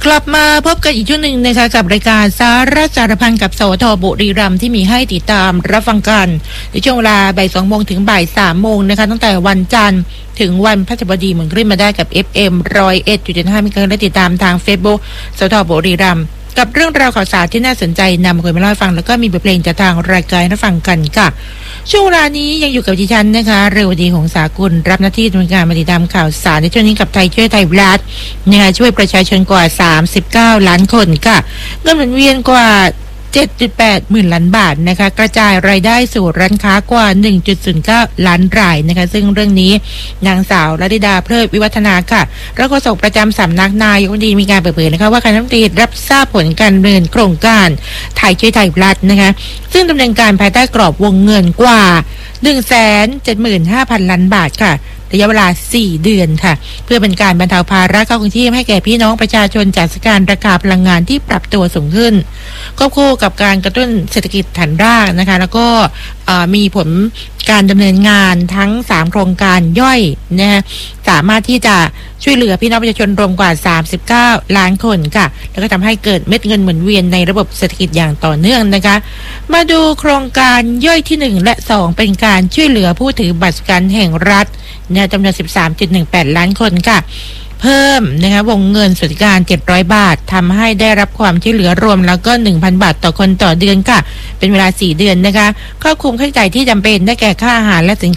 กลับมาพบกันอีกช่วงหนึ่งนะคะกับรายการสาระสารพันกับสวทบุรีรัมย์ที่มีให้ติดตามรับฟังกันในช่วงเวลาบ่าย 2 โมงถึงบ่าย 3 โมงนะคะตั้งแต่วันจันทร์ถึงวันพฤหัสบดีเหมือนขึ้นมาได้กับ FM 101.5 มีการได้ติดตามทาง Facebook สวทบุรีรัมย์กับเรื่องราวข่าวสารที่น่าสนใจนำมาคุยมาเล่าให้ฟังแล้วก็มีบทเพลงจากทางรายการให้ฟังกันค่ะช่วงเวลานี้ยังอยู่กับดิฉันนะคะเรวดีของสากุลรับหน้าที่ดำเนินการมาติดตามข่าวสารในช่วงนี้กับไทยช่วยไทยรัฐนะคะช่วยประชาชนกว่า39 ล้านคนค่ะเงินหมุนเวียนกว่า7.8 หมื่นล้านบาทนะคะกระจายรายได้สู่ร้านค้ากว่า 1.09 ล้านรายนะคะซึ่งเรื่องนี้นางสาวรัตดาเพลิดวิวัฒนาค่ะรัฐโฆษกประจำสำนักนายกรัฐมนตรีมีการเปิดเผยนะคะว่าคณะรัฐมนตรีรับทราบผลการดำเนินโครงการไทยช่วยไทยรัฐนะคะซึ่งดำเนินการภายใต้กรอบวงเงินกว่า 175,000 ล้านบาทค่ะระยะเวลา 4 เดือนค่ะเพื่อเป็นการบรรเทาภาระค่าครองชีพให้แก่พี่น้องประชาชนจากสถานการณ์ราคาพลังงานที่ปรับตัวสูงขึ้นควบคู่กับการกระตุ้นเศรษฐกิจฐานรากนะคะแล้วก็มีผลการดำเนินงานทั้ง3โครงการย่อยนะฮะสามารถที่จะช่วยเหลือพี่น้องประชาชนรวมกว่า39 ล้านคนค่ะแล้วก็ทำให้เกิดเม็ดเงินหมุนเวียนในระบบเศรษฐกิจอย่างต่อเนื่องนะคะมาดูโครงการย่อยที่1และ2เป็นการช่วยเหลือผู้ถือบัตรสวัสดิการแห่งรัฐจำนวน 13.18 ล้านคนค่ะเพิ่มนะคะวงเงินสวัสดิการ700 บาททำให้ได้รับความช่วยเหลือรวมแล้วก็ 1,000 บาทต่อคนต่อเดือนค่ะเป็นเวลา4 เดือนนะคะครอบคลุมค่าใช้จ่ายที่จำเป็นได้แก่ค่าอาหารและสิน